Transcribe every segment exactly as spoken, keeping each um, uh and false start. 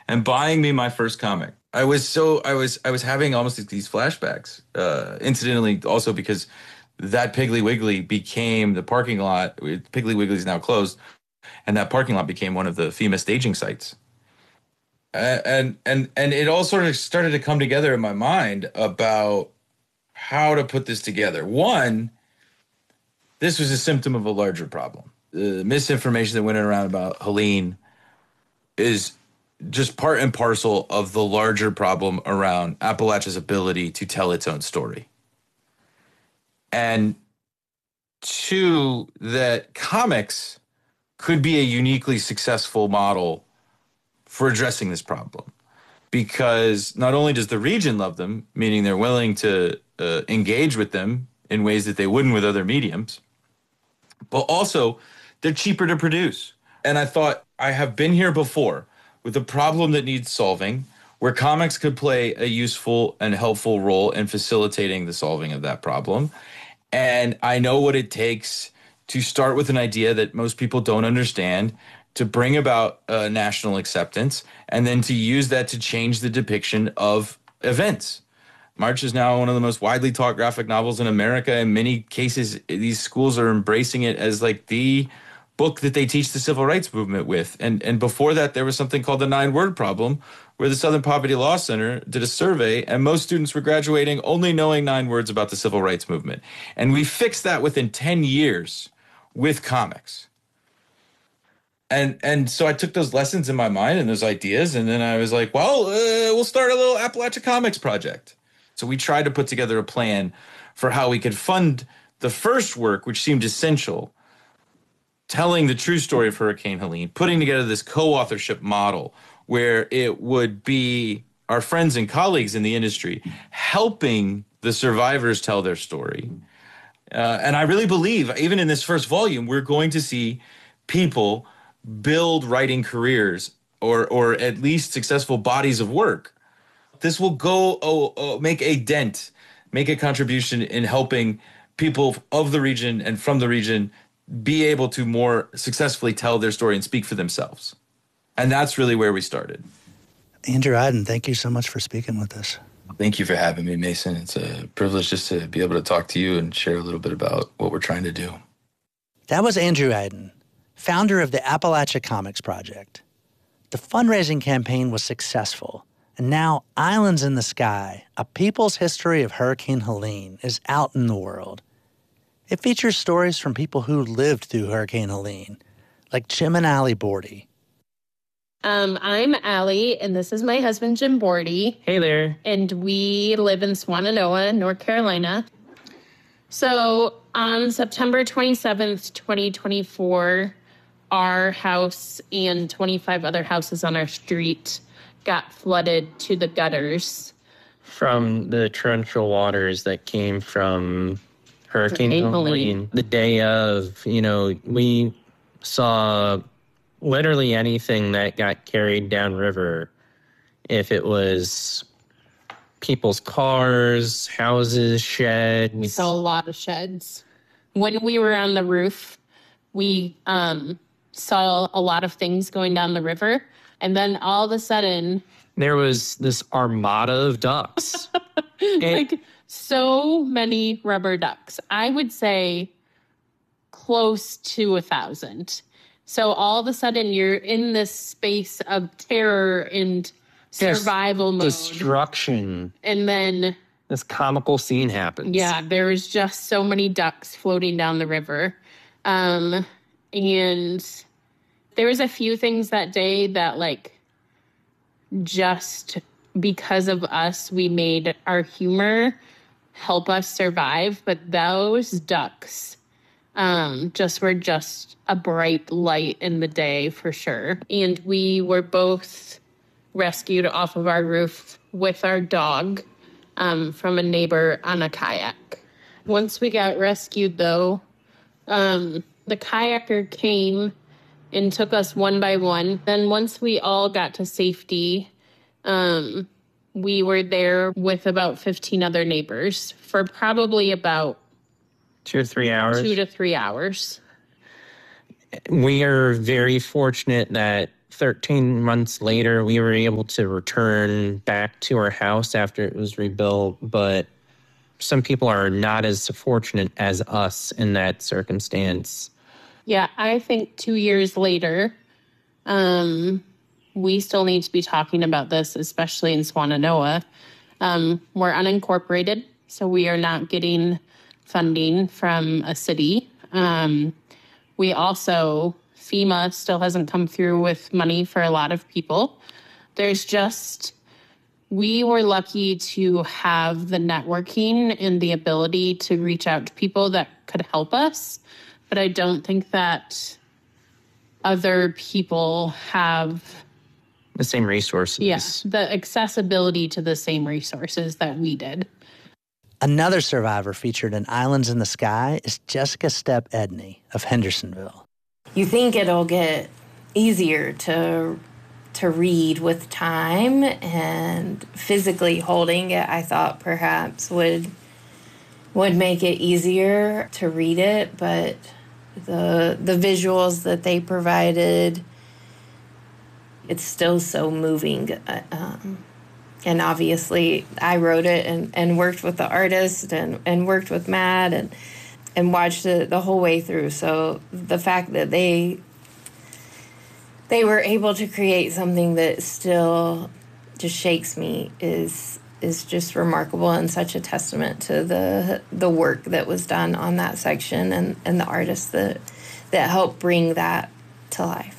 and buying me my first comic. I was so I was I was having almost like these flashbacks. Uh, incidentally, also because that Piggly Wiggly became the parking lot. Piggly Wiggly is now closed, and that parking lot became one of the FEMA staging sites. Uh, and and and it all sort of started to come together in my mind about how to put this together. One, this was a symptom of a larger problem. The misinformation that went around about Helene is just part and parcel of the larger problem around Appalachia's ability to tell its own story. And two, that comics could be a uniquely successful model for addressing this problem. Because not only does the region love them, meaning they're willing to uh, engage with them in ways that they wouldn't with other mediums, but also they're cheaper to produce. And I thought, I have been here before with a problem that needs solving, where comics could play a useful and helpful role in facilitating the solving of that problem. And I know what it takes to start with an idea that most people don't understand, to bring about uh, national acceptance, and then to use that to change the depiction of events. March is now one of the most widely taught graphic novels in America. In many cases, these schools are embracing it as like the book that they teach the civil rights movement with. And and before that, there was something called the nine-word problem, where the Southern Poverty Law Center did a survey, and most students were graduating only knowing nine words about the civil rights movement. And we fixed that within ten years with comics. And and so I took those lessons in my mind and those ideas, and then I was like, well, uh, we'll start a little Appalachia Comics project. So we tried to put together a plan for how we could fund the first work, which seemed essential, telling the true story of Hurricane Helene, putting together this co-authorship model where it would be our friends and colleagues in the industry helping the survivors tell their story. Uh, and I really believe, even in this first volume, we're going to see people build writing careers or or at least successful bodies of work. This will go oh, oh, make a dent, make a contribution in helping people of the region and from the region be able to more successfully tell their story and speak for themselves. And that's really where we started. Andrew Aydin, thank you so much for speaking with us. Thank you for having me, Mason. It's a privilege just to be able to talk to you and share a little bit about what we're trying to do. That was Andrew Aydin, founder of the Appalachia Comics Project. The fundraising campaign was successful, and now Islands in the Sky, A People's History of Hurricane Helene, is out in the world. It features stories from people who lived through Hurricane Helene, like Jim and Allie Bordy. Um, I'm Allie, and this is my husband, Jim Bordy. Hey there. And we live in Swannanoa, North Carolina. So on September twenty-seventh, twenty twenty-four, our house and twenty-five other houses on our street got flooded to the gutters. From the torrential waters that came from Hurricane Helene. The day of, you know, we saw literally anything that got carried downriver. If it was people's cars, houses, sheds. We saw a lot of sheds. When we were on the roof, we um, saw a lot of things going down the river. And then all of a sudden, there was this armada of ducks. like it, so many rubber ducks. I would say close to a thousand. So all of a sudden you're in this space of terror and survival yes, mode. Destruction. And then this comical scene happens. Yeah, there was just so many ducks floating down the river. Um, and there was a few things that day that, like, just because of us, we made our humor help us survive. But those ducks um, just were just a bright light in the day for sure. And we were both rescued off of our roof with our dog um, from a neighbor on a kayak. Once we got rescued, though, um, the kayaker came and took us one by one. Then once we all got to safety, um, we were there with about fifteen other neighbors for probably about two or three hours. Two to three hours. We are very fortunate that thirteen months later, we were able to return back to our house after it was rebuilt, but some people are not as fortunate as us in that circumstance. Yeah, I think two years later, um, we still need to be talking about this, especially in Swannanoa. Um, we're unincorporated, so we are not getting funding from a city. Um, we also, FEMA still hasn't come through with money for a lot of people. There's just, we were lucky to have the networking and the ability to reach out to people that could help us. But I don't think that other people have the same resources. Yes, yeah, the accessibility to the same resources that we did. Another survivor featured in Islands in the Sky is Jessica Stepp Edney of Hendersonville. You think it'll get easier to to read with time, and physically holding it, I thought perhaps would would make it easier to read it, but the the visuals that they provided, it's still so moving. Uh, um, and obviously I wrote it and, and worked with the artist and, and worked with Matt and and watched it the whole way through. So the fact that they they were able to create something that still just shakes me is is just remarkable, and such a testament to the the work that was done on that section and, and the artists that that helped bring that to life.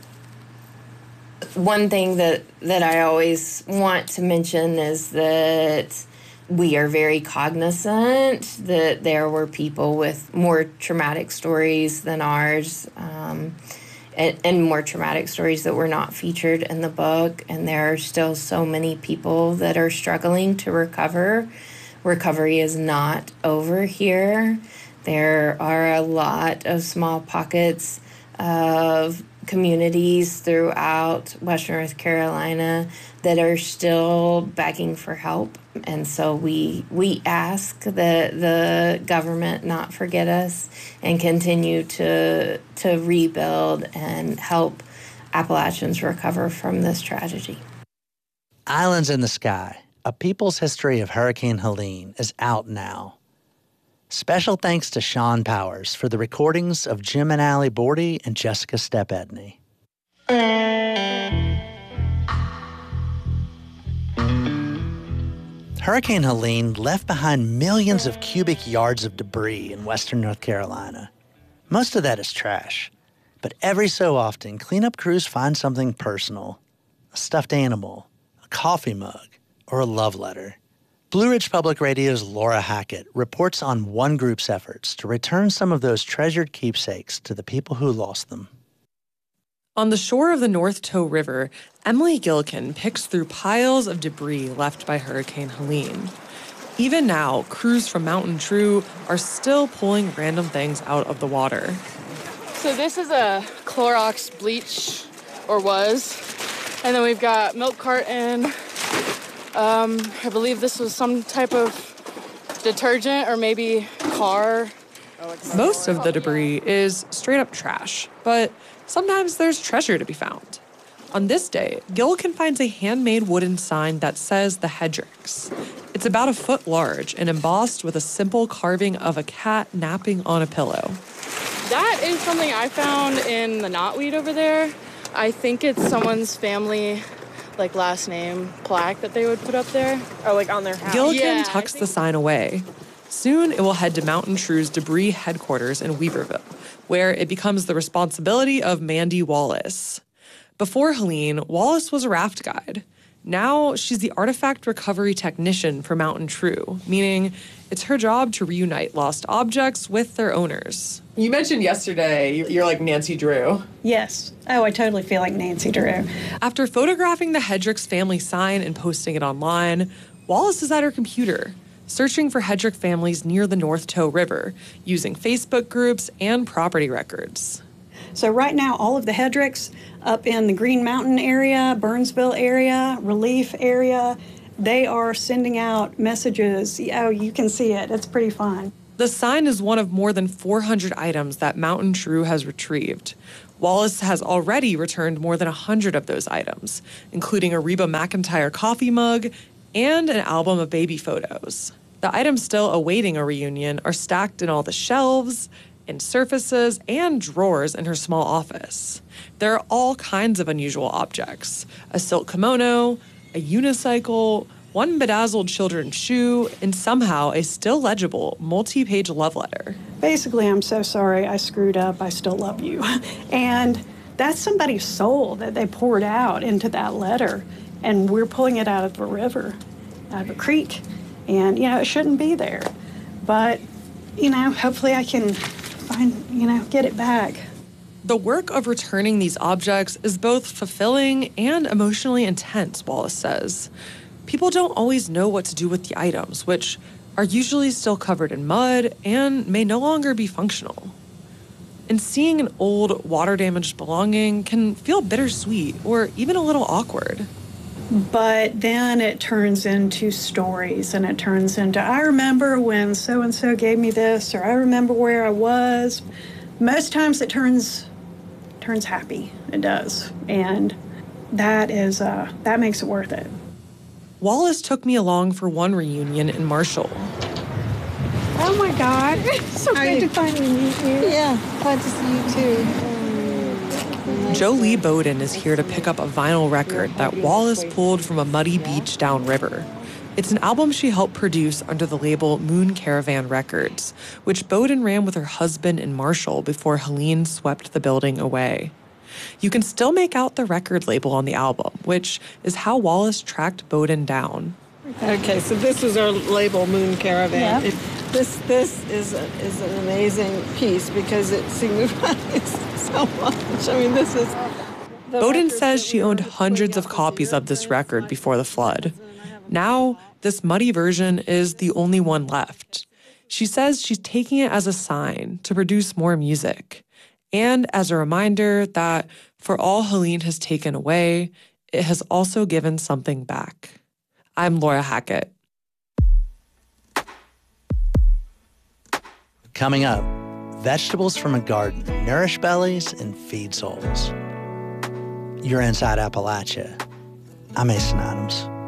One thing that, that I always want to mention is that we are very cognizant that there were people with more traumatic stories than ours, um, and, and more traumatic stories that were not featured in the book. And there are still so many people that are struggling to recover. Recovery is not over here. There are a lot of small pockets of communities throughout Western North Carolina that are still begging for help. And so we we ask that the government not forget us and continue to to rebuild and help Appalachians recover from this tragedy. Islands in the Sky, A People's History of Hurricane Helene is out now. Special thanks to Sean Powers for the recordings of Jim and Allie Bordy and Jessica Stepp Edney. Hurricane Helene left behind millions of cubic yards of debris in western North Carolina. Most of that is trash, but every so often, cleanup crews find something personal, a stuffed animal, a coffee mug, or a love letter. Blue Ridge Public Radio's Laura Hackett reports on one group's efforts to return some of those treasured keepsakes to the people who lost them. On the shore of the North Toe River, Emily Gillikin picks through piles of debris left by Hurricane Helene. Even now, crews from Mountain True are still pulling random things out of the water. So this is a Clorox bleach, or was, and then we've got milk carton. Um, I believe this was some type of detergent or maybe car. Most of the debris is straight up trash, but sometimes there's treasure to be found. On this day, Gillikin finds a handmade wooden sign that says the Hedricks. It's about a foot large and embossed with a simple carving of a cat napping on a pillow. That is something I found in the knotweed over there. I think it's someone's family, like last name plaque that they would put up there. Or like on their house. Gillikin yeah, tucks the sign away. Soon it will head to Mountain True's debris headquarters in Weaverville, where it becomes the responsibility of Mandy Wallace. Before Helene, Wallace was a raft guide. Now she's the artifact recovery technician for Mountain True, meaning it's her job to reunite lost objects with their owners. You mentioned yesterday you're like Nancy Drew. Yes. Oh, I totally feel like Nancy Drew. After photographing the Hedricks family sign and posting it online, Wallace is at her computer, searching for Hedrick families near the North Toe River, using Facebook groups and property records. So right now, all of the Hedricks up in the Green Mountain area, Burnsville area, Relief area, they are sending out messages. Oh, you can see it. It's pretty fun. The sign is one of more than four hundred items that Mountain True has retrieved. Wallace has already returned more than one hundred of those items, including a Reba McEntire coffee mug and an album of baby photos. The items still awaiting a reunion are stacked in all the shelves, in surfaces, and drawers in her small office. There are all kinds of unusual objects: a silk kimono, a unicycle, one bedazzled children's shoe, and somehow a still legible multi-page love letter. Basically, I'm so sorry I screwed up. I still love you. And that's somebody's soul that they poured out into that letter. And we're pulling it out of a river, out of a creek. And, you know, it shouldn't be there. But, you know, hopefully I can find, you know, get it back. The work of returning these objects is both fulfilling and emotionally intense, Wallace says. People don't always know what to do with the items, which are usually still covered in mud and may no longer be functional. And seeing an old, water-damaged belonging can feel bittersweet or even a little awkward. But then it turns into stories, and it turns into, I remember when so-and-so gave me this, or I remember where I was. Most times it turns turns happy. It does. And that is uh, that makes it worth it. Wallace took me along for one reunion in Marshall. Oh my God, it's so good to finally meet you. Yeah, glad to see you too. Jolie Bowden is here to pick up a vinyl record that Wallace pulled from a muddy beach downriver. It's an album she helped produce under the label Moon Caravan Records, which Bowden ran with her husband in Marshall before Helene swept the building away. You can still make out the record label on the album, which is how Wallace tracked Bowden down. Okay, so this is our label, Moon Caravan. Yep. It, this this is a, is an amazing piece because it signifies so much. I mean, this is... Bowden says she owned hundreds of copies of this record before the flood. Now, this muddy version is the only one left. She says she's taking it as a sign to produce more music, and as a reminder that for all Helene has taken away, it has also given something back. I'm Laura Hackett. Coming up, vegetables from a garden nourish bellies and feed souls. You're inside Appalachia. I'm Mason Adams.